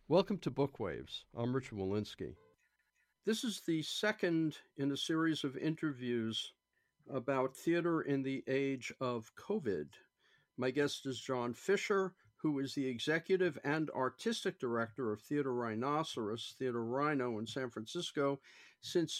Welcome to Bookwaves. I'm Richard Walensky. This is the second in a series of interviews about theater in the age of COVID. My guest is John Fisher, who is the executive and artistic director of Theater Rhinoceros, Theater Rhino in San Francisco, since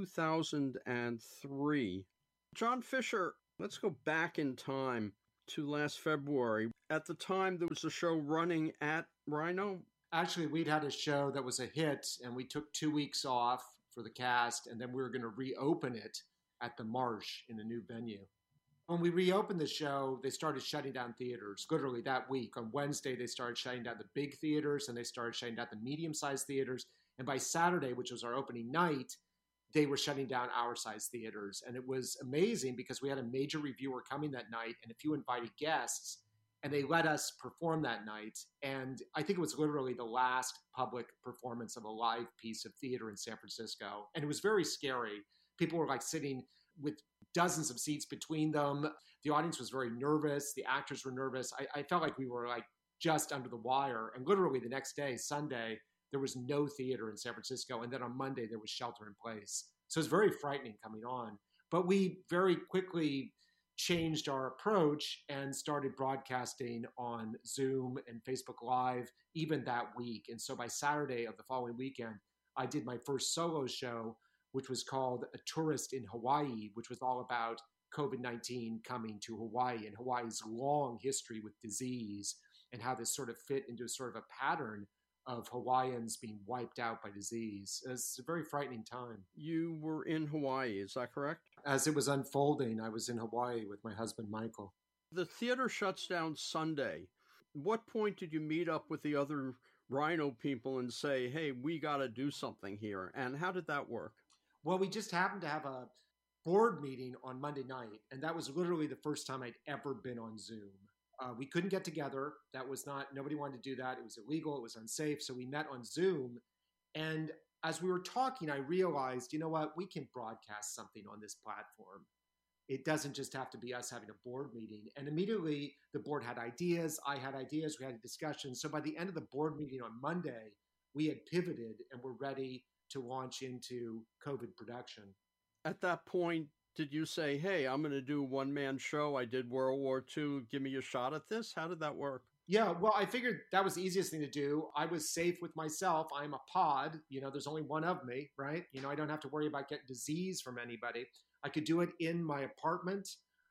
2003. John Fisher, let's go back in time to last February. At the time, there was a show running at Rhino. Actually, we'd had a show that was a hit, and we took 2 weeks off for the cast, and then we were going to reopen it at the Marsh in a new venue. When we reopened the show, they started shutting down theaters. Literally that week, on Wednesday, they started shutting down the big theaters, and they started shutting down the medium-sized theaters. And by Saturday, which was our opening night, they were shutting down our size theaters. And it was amazing because we had a major reviewer coming that night and a few invited guests, and they let us perform that night. And I think it was literally the last public performance of a live piece of theater in San Francisco. And it was very scary. People were like sitting with dozens of seats between them. The audience was very nervous. The actors were nervous. I felt like we were like just under the wire. And literally the next day, Sunday, there was no theater in San Francisco. And then on Monday, there was shelter in place. So it was very frightening coming on. But we very quickly changed our approach and started broadcasting on Zoom and Facebook Live even that week. And so by Saturday of the following weekend, I did my first solo show, which was called A Tourist in Hawaii, which was all about COVID-19 coming to Hawaii and Hawaii's long history with disease and how this sort of fit into sort of a pattern of Hawaiians being wiped out by disease. It's a very frightening time. You were in Hawaii, is that correct? As it was unfolding, I was in Hawaii with my husband, Michael. The theater shuts down Sunday. What point did you meet up with the other Rhino people and say, hey, we got to do something here? And how did that work? Well, we just happened to have a board meeting on Monday night, and that was literally the first time I'd ever been on Zoom. We couldn't get together. Nobody wanted to do that. It was illegal. It was unsafe. So we met on Zoom. And as we were talking, I realized, you know what, we can broadcast something on this platform. It doesn't just have to be us having a board meeting. And immediately the board had ideas. I had ideas. We had a discussion. So by the end of the board meeting on Monday, we had pivoted and were ready to launch into COVID production. At that point, did you say, hey, I'm going to do a one-man show. I did World War II. Give me a shot at this? How did that work? Yeah, well, I figured that was the easiest thing to do. I was safe with myself. I'm a pod. There's only one of me, right? I don't have to worry about getting disease from anybody. I could do it in my apartment.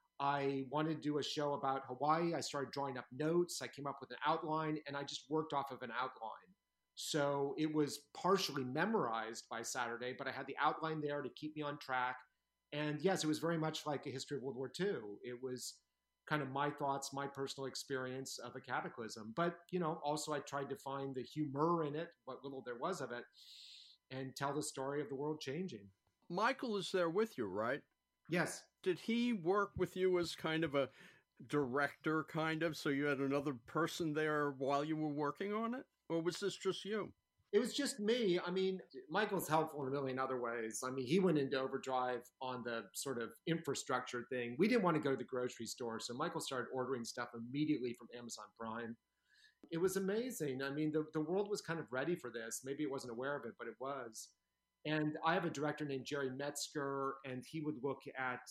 I wanted to do a show about Hawaii. I started drawing up notes. I came up with an outline, and I just worked off of an outline. So it was partially memorized by Saturday, but I had the outline there to keep me on track. And yes, it was very much like a history of World War II. It was kind of my thoughts, my personal experience of a cataclysm. But, also I tried to find the humor in it, what little there was of it, and tell the story of the world changing. Michael is there with you, right? Yes. Did he work with you as kind of a director, so you had another person there while you were working on it? Or was this just you? It was just me. Michael's helpful in a million other ways. He went into overdrive on the sort of infrastructure thing. We didn't want to go to the grocery store, so Michael started ordering stuff immediately from Amazon Prime. It was amazing. The world was kind of ready for this. Maybe it wasn't aware of it, but it was. And I have a director named Jerry Metzger, and he would look at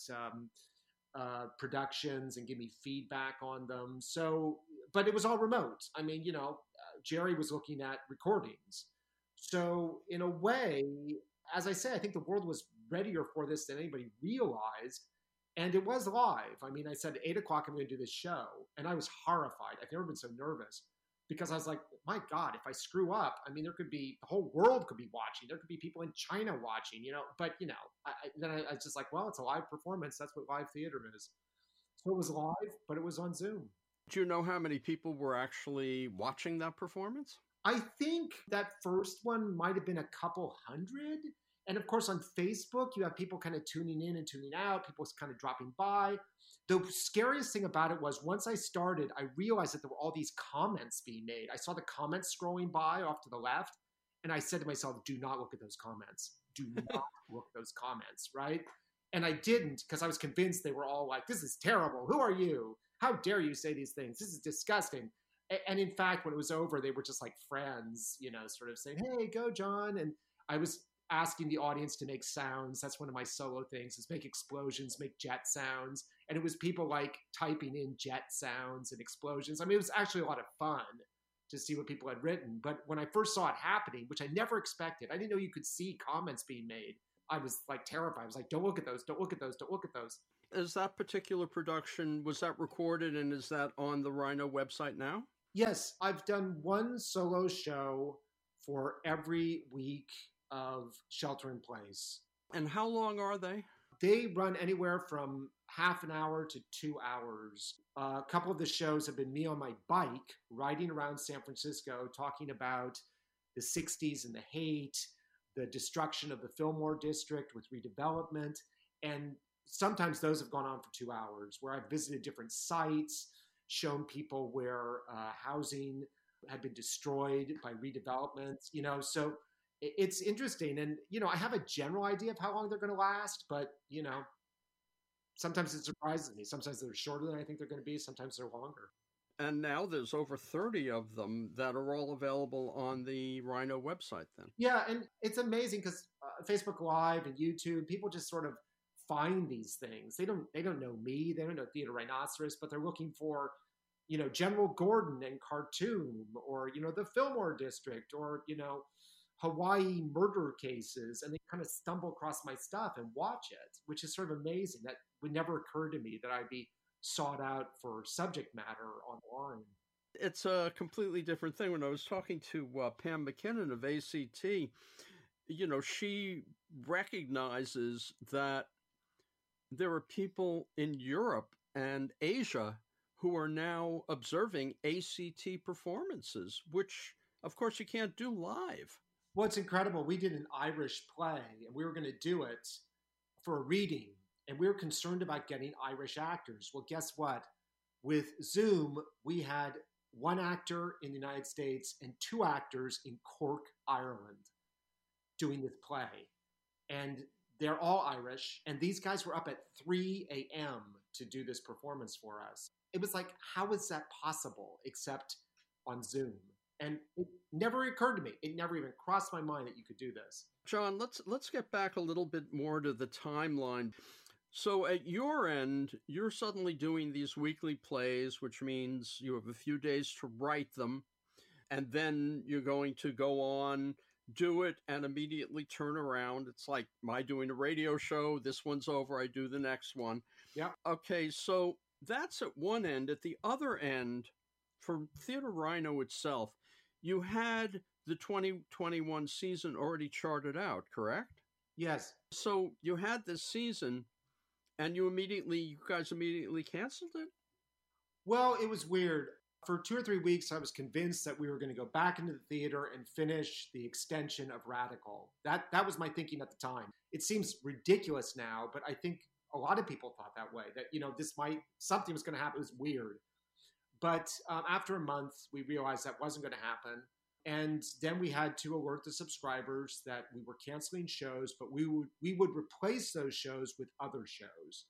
productions and give me feedback on them. But it was all remote. Jerry was looking at recordings. So in a way, as I say, I think the world was readier for this than anybody realized. And it was live. I said at 8 o'clock, I'm going to do this show. And I was horrified. I've never been so nervous because I was like, my God, if I screw up, there could be, the whole world could be watching. There could be people in China watching, but then I was just like, well, it's a live performance. That's what live theater is. So it was live, but it was on Zoom. Do you know how many people were actually watching that performance? I think that first one might have been a couple hundred. And of course, on Facebook, you have people kind of tuning in and tuning out, people kind of dropping by. The scariest thing about it was once I started, I realized that there were all these comments being made. I saw the comments scrolling by off to the left. And I said to myself, do not look at those comments. Do not look at those comments, right? And I didn't because I was convinced they were all like, this is terrible. Who are you? How dare you say these things? This is disgusting. And in fact, when it was over, they were just like friends, sort of saying, "Hey, go, John." And I was asking the audience to make sounds. That's one of my solo things, is make explosions, make jet sounds. And it was people like typing in jet sounds and explosions. I mean, it was actually a lot of fun to see what people had written. But when I first saw it happening, which I never expected, I didn't know you could see comments being made. I was like terrified. I was like, don't look at those, don't look at those, don't look at those. Is that particular production, was that recorded and is that on the Rhino website now? Yes, I've done one solo show for every week of Shelter in Place. And how long are they? They run anywhere from half an hour to 2 hours. A couple of the shows have been me on my bike riding around San Francisco talking about the 60s and the hate, the destruction of the Fillmore district with redevelopment. And sometimes those have gone on for 2 hours, where I've visited different sites, shown people where housing had been destroyed by redevelopments, so it's interesting. And, I have a general idea of how long they're going to last, but, sometimes it surprises me. Sometimes they're shorter than I think they're going to be. Sometimes they're longer. And now there's over 30 of them that are all available on the Rhino website then. Yeah, and it's amazing because Facebook Live and YouTube, people just sort of find these things. They don't know me. They don't know Theater Rhinoceros, but they're looking for, General Gordon and Khartoum, or, the Fillmore district, or, Hawaii murder cases, and they kind of stumble across my stuff and watch it, which is sort of amazing. That would never occur to me that I'd be sought out for subject matter online. It's a completely different thing. When I was talking to Pam McKinnon of ACT, she recognizes that there are people in Europe and Asia who are now observing ACT performances, which, of course, you can't do live. Well, it's incredible. We did an Irish play, and we were going to do it for a reading, and we were concerned about getting Irish actors. Well, guess what? With Zoom, we had one actor in the United States and two actors in Cork, Ireland, doing this play. And they're all Irish, and these guys were up at 3 a.m. to do this performance for us. It was like, how is that possible except on Zoom? And it never occurred to me. It never even crossed my mind that you could do this. John, let's get back a little bit more to the timeline. So at your end, you're suddenly doing these weekly plays, which means you have a few days to write them, and then you're going to go on, do it, and immediately turn around. It's like my doing a radio show. This one's over. I do the next one. Yeah. Okay, so that's at one end. At the other end, for Theater Rhino itself, you had the 2021 season already charted out, correct? Yes. So you had this season, and you guys immediately canceled it? Well, it was weird. For 2 or 3 weeks, I was convinced that we were going to go back into the theater and finish the extension of Radical. That was my thinking at the time. It seems ridiculous now, but I think a lot of people thought that way, that, something was going to happen. It was weird. But after a month, we realized that wasn't going to happen. And then we had to alert the subscribers that we were canceling shows, but we would replace those shows with other shows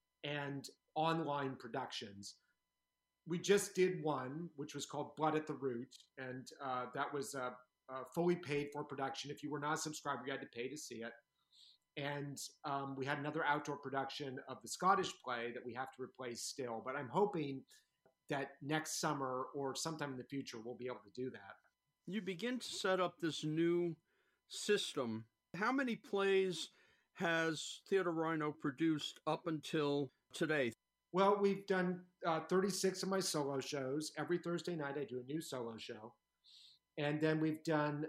and online productions. We just did one, which was called Blood at the Root, and that was a fully paid for production. If you were not a subscriber, you had to pay to see it. And we had another outdoor production of the Scottish play that we have to replace still. But I'm hoping that next summer or sometime in the future, we'll be able to do that. You begin to set up this new system. How many plays has Theater Rhino produced up until today? Well, we've done 36 of my solo shows. Every Thursday night, I do a new solo show. And then we've done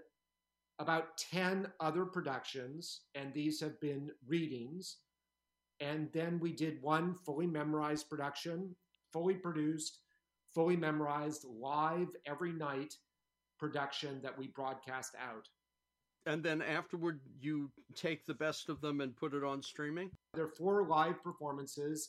about 10 other productions, and these have been readings. And then we did one fully memorized production, fully produced, fully memorized, live every night production that we broadcast out. And then afterward, you take the best of them and put it on streaming? There are 5 live performances,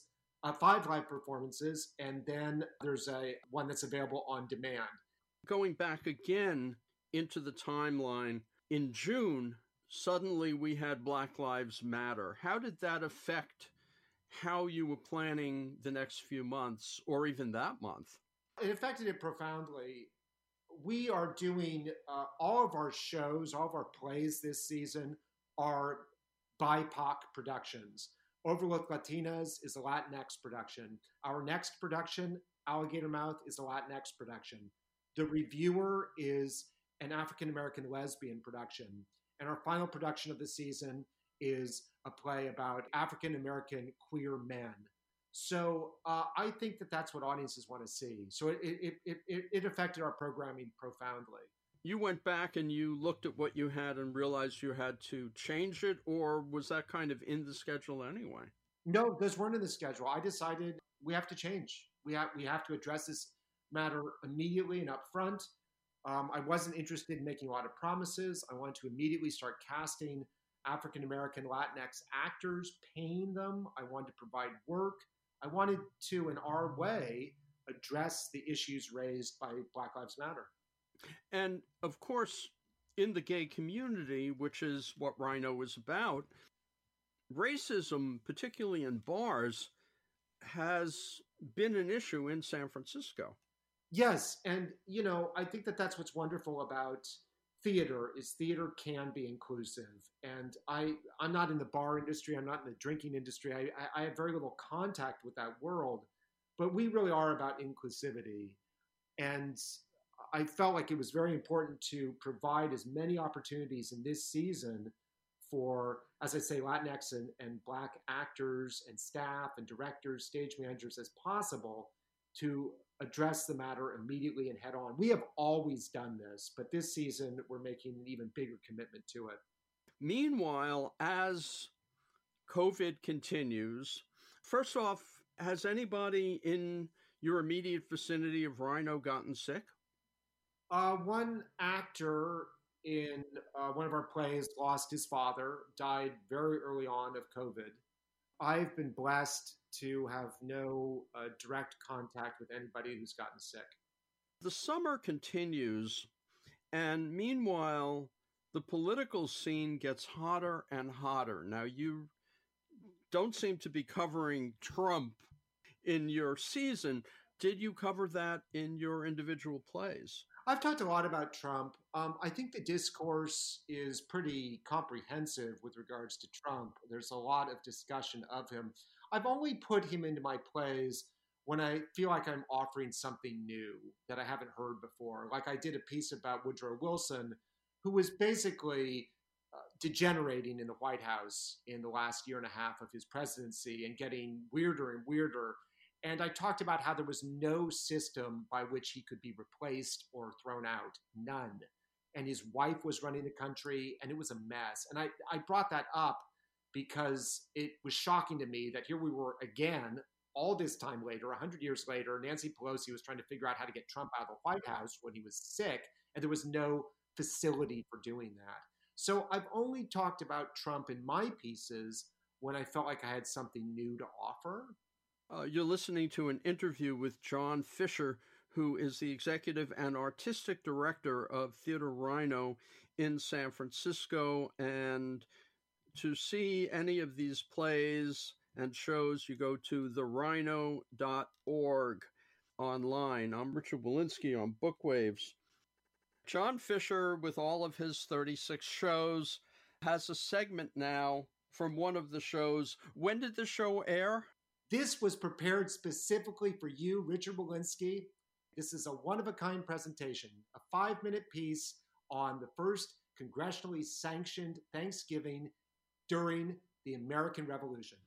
and then there's one that's available on demand. Going back again into the timeline, in June, suddenly we had Black Lives Matter. How did that affect how you were planning the next few months, or even that month? It affected it profoundly. We are doing all of our shows, all of our plays this season are BIPOC productions. Overlook Latinas is a Latinx production. Our next production, Alligator Mouth, is a Latinx production. The Reviewer is an African American lesbian production. And our final production of the season is a play about African American queer men. So I think that that's what audiences want to see. So it affected our programming profoundly. You went back and you looked at what you had and realized you had to change it, or was that kind of in the schedule anyway? No, those weren't in the schedule. I decided we have to change. We have to address this matter immediately and up front. I wasn't interested in making a lot of promises. I wanted to immediately start casting African American Latinx actors, paying them. I wanted to provide work. I wanted to, in our way, address the issues raised by Black Lives Matter. And of course, in the gay community, which is what Rhino is about, racism, particularly in bars, has been an issue in San Francisco. Yes, and I think that that's what's wonderful about theater is theater can be inclusive. And I'm not in the bar industry. I'm not in the drinking industry. I have very little contact with that world, but we really are about inclusivity. And I felt like it was very important to provide as many opportunities in this season for, as I say, Latinx and Black actors and staff and directors, stage managers as possible to address the matter immediately and head on. We have always done this, but this season we're making an even bigger commitment to it. Meanwhile, as COVID continues, first off, has anybody in your immediate vicinity of Rhino gotten sick? One actor in one of our plays lost his father, died very early on of COVID. I've been blessed to have no direct contact with anybody who's gotten sick. The summer continues, and meanwhile, the political scene gets hotter and hotter. Now, you don't seem to be covering Trump in your season. Did you cover that in your individual plays? I've talked a lot about Trump. I think the discourse is pretty comprehensive with regards to Trump. There's a lot of discussion of him. I've only put him into my plays when I feel like I'm offering something new that I haven't heard before. Like I did a piece about Woodrow Wilson, who was basically degenerating in the White House in the last year and a half of his presidency and getting weirder and weirder. And I talked about how there was no system by which he could be replaced or thrown out, none. And his wife was running the country, and it was a mess. And I brought that up because it was shocking to me that here we were again, all this time later, 100 years later, Nancy Pelosi was trying to figure out how to get Trump out of the White House when he was sick, and there was no facility for doing that. So I've only talked about Trump in my pieces when I felt like I had something new to offer. You're listening to an interview with John Fisher, who is the executive and artistic director of Theater Rhino in San Francisco. And to see any of these plays and shows, you go to therhino.org online. I'm Richard Wolinsky on Bookwaves. John Fisher, with all of his 36 shows, has a segment now from one of the shows. When did the show air? This was prepared specifically for you, Richard Wolinsky. This is a one-of-a-kind presentation, a 5-minute piece on the first congressionally sanctioned Thanksgiving during the American Revolution.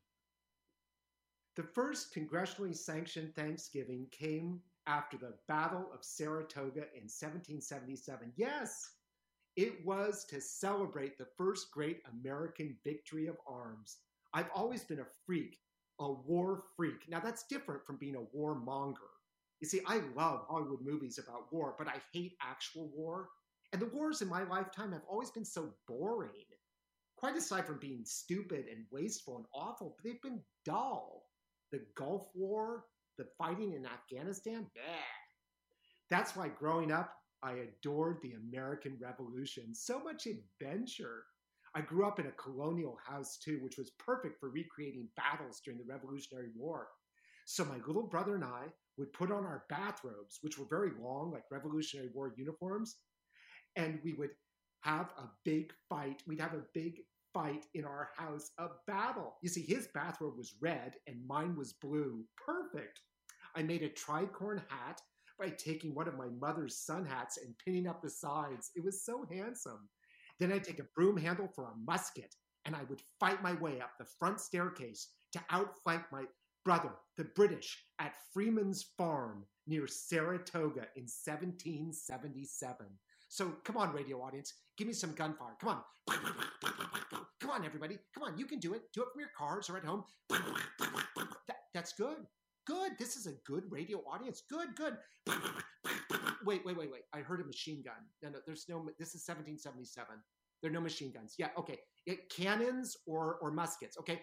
The first congressionally sanctioned Thanksgiving came after the Battle of Saratoga in 1777. Yes, it was to celebrate the first great American victory of arms. I've always been a freak, a war freak. Now, that's different from being a warmonger. You see, I love Hollywood movies about war, but I hate actual war. And the wars in my lifetime have always been so boring. Quite aside from being stupid and wasteful and awful, but they've been dull. The Gulf War, the fighting in Afghanistan, bleh. That's why growing up, I adored the American Revolution. So much adventure. I grew up in a colonial house too, which was perfect for recreating battles during the Revolutionary War. So my little brother and I would put on our bathrobes, which were very long, like Revolutionary War uniforms, and we would have a big fight. We'd have a big fight in our house, a battle. You see, his bathrobe was red and mine was blue. Perfect. I made a tricorn hat by taking one of my mother's sun hats and pinning up the sides. It was so handsome. Then I'd take a broom handle for a musket, and I would fight my way up the front staircase to outflank my brother, the British, at Freeman's Farm near Saratoga in 1777. So come on, radio audience, give me some gunfire. Come on. Come on, everybody. Come on, you can do it. Do it from your cars or at home. That's good. Good. This is a good radio audience. Good. Wait. I heard a machine gun. No, there's no, this is 1777. There are no machine guns. Yeah, okay. Cannons or muskets, okay?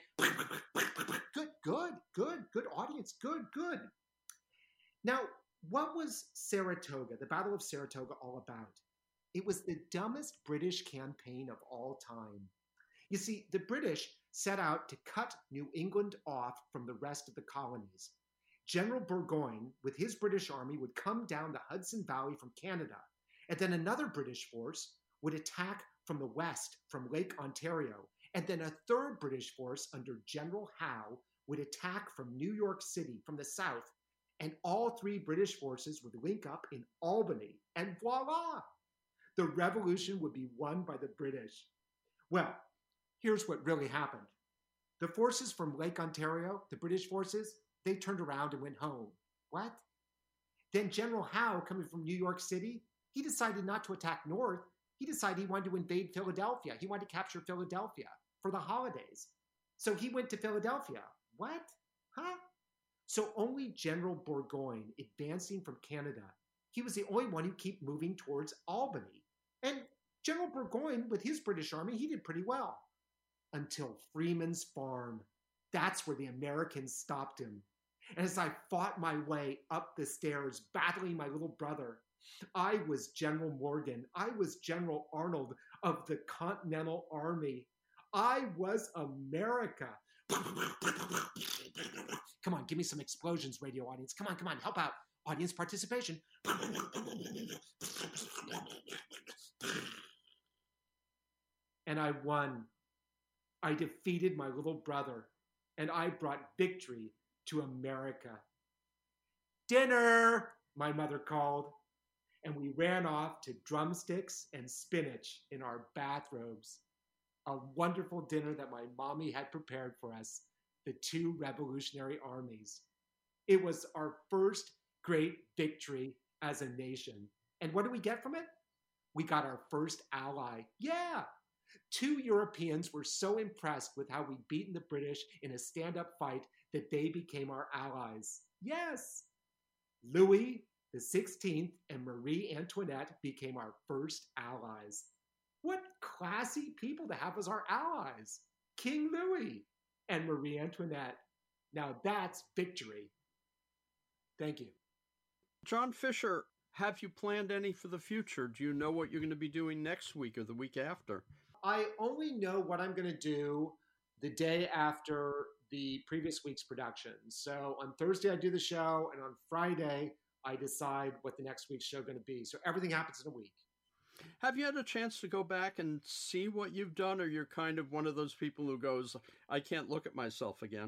Good audience. Good. Now, what was Saratoga, the Battle of Saratoga, all about? It was the dumbest British campaign of all time. You see, the British set out to cut New England off from the rest of the colonies. General Burgoyne, with his British army, would come down the Hudson Valley from Canada, and then another British force would attack from the west, from Lake Ontario, and then a third British force under General Howe would attack from New York City, from the south, and all three British forces would link up in Albany, and voila! The revolution would be won by the British. Well, here's what really happened. The forces from Lake Ontario, the British forces, they turned around and went home. What? Then General Howe, coming from New York City, he decided not to attack north. He decided he wanted to invade Philadelphia. He wanted to capture Philadelphia for the holidays. So he went to Philadelphia. What? Huh? So only General Burgoyne, advancing from Canada, he was the only one who kept moving towards Albany. And General Burgoyne, with his British army, he did pretty well. Until Freeman's Farm. That's where the Americans stopped him. And as I fought my way up the stairs, battling my little brother, I was General Morgan. I was General Arnold of the Continental Army. I was America. Come on, give me some explosions, radio audience. Come on, help out. Audience participation. And I won. I defeated my little brother, and I brought victory to America. Dinner, my mother called, and we ran off to drumsticks and spinach in our bathrobes. A wonderful dinner that my mommy had prepared for us, the two revolutionary armies. It was our first great victory as a nation. And what did we get from it? We got our first ally. Yeah! 2 Europeans were so impressed with how we'd beaten the British in a stand-up fight that they became our allies. Yes! Louis XVI and Marie Antoinette became our first allies. What classy people to have as our allies. King Louis and Marie Antoinette. Now that's victory. Thank you. John Fisher, have you planned any for the future? Do you know what you're going to be doing next week or the week after? I only know what I'm going to do the day after the previous week's production. So on Thursday, I do the show, and on Friday, I decide what the next week's show is going to be. So everything happens in a week. Have you had a chance to go back and see what you've done, or you're kind of one of those people who goes, I can't look at myself again?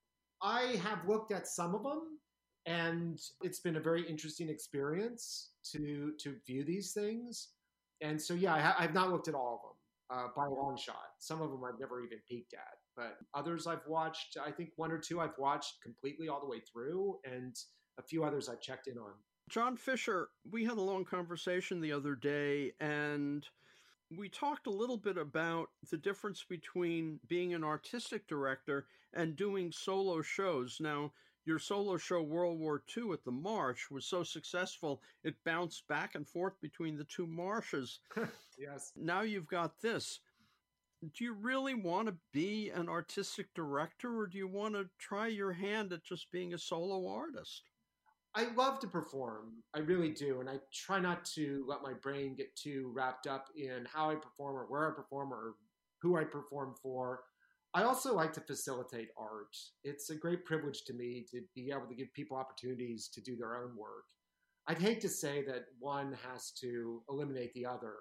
I have looked at some of them, and it's been a very interesting experience to view these things. And so, yeah, I've not looked at all of them. By a long shot. Some of them I've never even peeked at, but others I've watched, I think 1 or 2 I've watched completely all the way through, and a few others I've checked in on. John Fisher, we had a long conversation the other day, and we talked a little bit about the difference between being an artistic director and doing solo shows. Now, your solo show, World War II at the Marsh, was so successful, it bounced back and forth between the two marshes. Yes. Now you've got this. Do you really want to be an artistic director, or do you want to try your hand at just being a solo artist? I love to perform. I really do. And I try not to let my brain get too wrapped up in how I perform or where I perform or who I perform for. I also like to facilitate art. It's a great privilege to me to be able to give people opportunities to do their own work. I'd hate to say that one has to eliminate the other.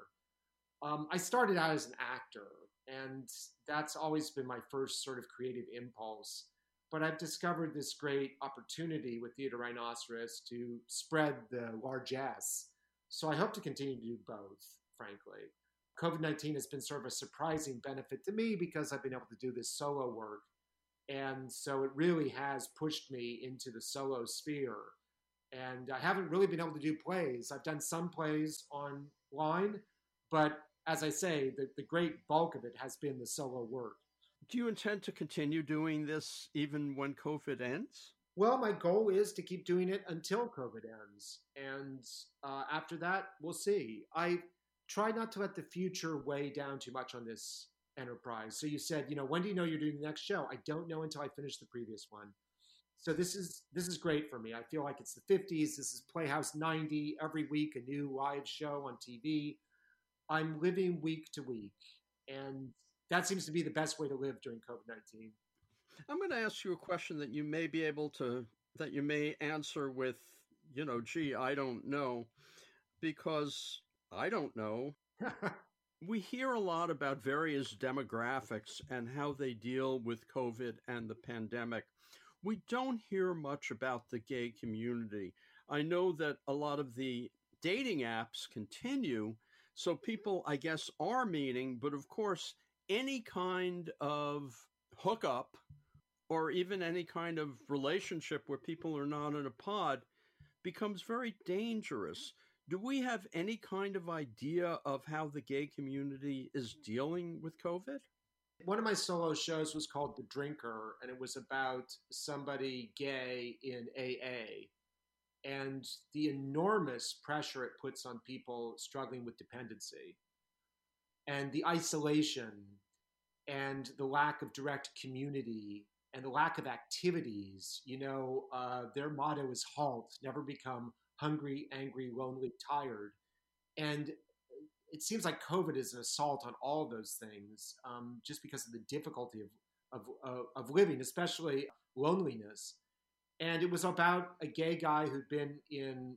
I started out as an actor, and that's always been my first sort of creative impulse. But I've discovered this great opportunity with Theater Rhinoceros to spread the largesse. So I hope to continue to do both, frankly. COVID-19 has been sort of a surprising benefit to me because I've been able to do this solo work. And so it really has pushed me into the solo sphere. And I haven't really been able to do plays. I've done some plays online, but as I say, the great bulk of it has been the solo work. Do you intend to continue doing this even when COVID ends? Well, my goal is to keep doing it until COVID ends. And after that, we'll see. I try not to let the future weigh down too much on this enterprise. So you said, when do you know you're doing the next show? I don't know until I finish the previous one. So this is great for me. I feel like it's the 50s. This is Playhouse 90. Every week, a new live show on TV. I'm living week to week. And that seems to be the best way to live during COVID-19. I'm going to ask you a question that you may be able to, that you may answer with, gee, I don't know, because I don't know. We hear a lot about various demographics and how they deal with COVID and the pandemic. We don't hear much about the gay community. I know that a lot of the dating apps continue, so people, I guess, are meeting, but of course, any kind of hookup or even any kind of relationship where people are not in a pod becomes very dangerous. Do we have any kind of idea of how the gay community is dealing with COVID? One of my solo shows was called The Drinker, and it was about somebody gay in AA and the enormous pressure it puts on people struggling with dependency and the isolation and the lack of direct community and the lack of activities. Their motto is HALT, never become hungry, angry, lonely, tired. And it seems like COVID is an assault on all of those things, just because of the difficulty of living, especially loneliness. And it was about a gay guy who'd been in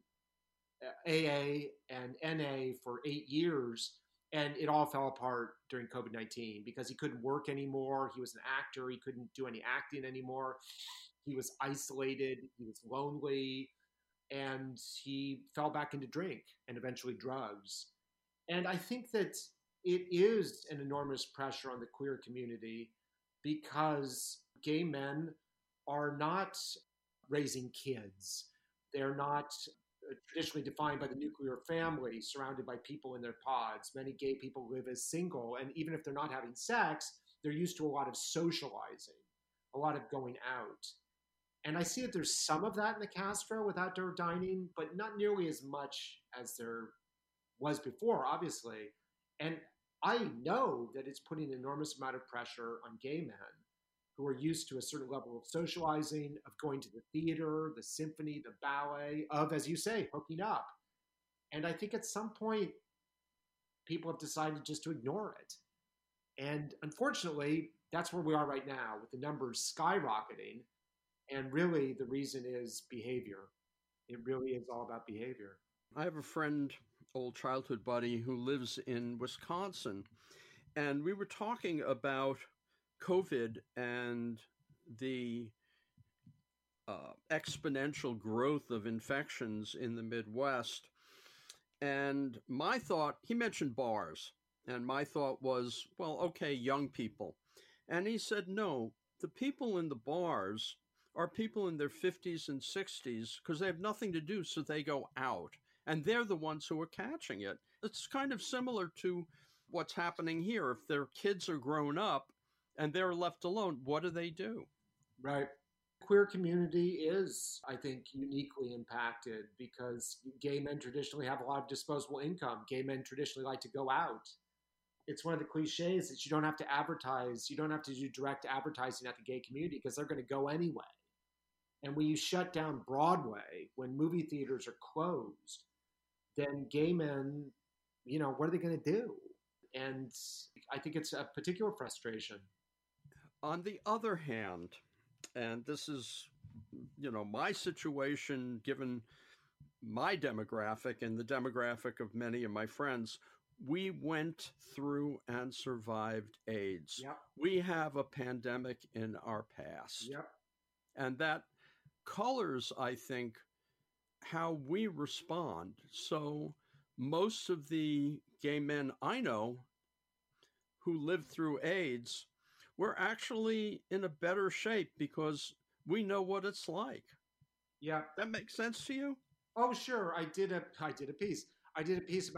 AA and NA for 8 years, and it all fell apart during COVID-19 because he couldn't work anymore. He was an actor. He couldn't do any acting anymore. He was isolated. He was lonely. And he fell back into drink and eventually drugs. And I think that it is an enormous pressure on the queer community because gay men are not raising kids. They're not traditionally defined by the nuclear family, surrounded by people in their pods. Many gay people live as single, and even if they're not having sex, they're used to a lot of socializing, a lot of going out. And I see that there's some of that in the Castro with outdoor dining, but not nearly as much as there was before, obviously. And I know that it's putting an enormous amount of pressure on gay men who are used to a certain level of socializing, of going to the theater, the symphony, the ballet, of, as you say, hooking up. And I think at some point, people have decided just to ignore it. And unfortunately, that's where we are right now with the numbers skyrocketing. And really, the reason is behavior. It really is all about behavior. I have a friend, old childhood buddy, who lives in Wisconsin. And we were talking about COVID and the exponential growth of infections in the Midwest. And my thought, he mentioned bars. And my thought was, well, okay, young people. And he said, no, the people in the bars are people in their 50s and 60s because they have nothing to do, so they go out. And they're the ones who are catching it. It's kind of similar to what's happening here. If their kids are grown up and they're left alone, what do? Right. The queer community is, I think, uniquely impacted because gay men traditionally have a lot of disposable income. Gay men traditionally like to go out. It's one of the cliches that you don't have to advertise. You don't have to do direct advertising at the gay community because they're going to go anyway. And when you shut down Broadway, when movie theaters are closed, then gay men, what are they going to do? And I think it's a particular frustration. On the other hand, and this is, my situation given my demographic and the demographic of many of my friends, we went through and survived AIDS. Yep. We have a pandemic in our past. Yep. And that colors, I think, how we respond. So most of the gay men I know who lived through AIDS were actually in a better shape because we know what it's like. Yeah. That makes sense to you? Oh, sure. I did a piece. I did a piece